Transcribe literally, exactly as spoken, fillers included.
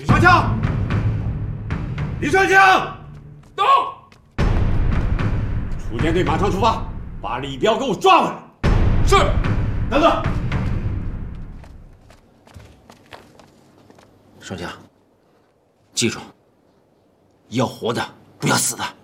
李双江，李双江， 到！ 楚舰队马上出发，把李彪给我抓回来。 是。 等等。 双江，记住，要活的不要死的。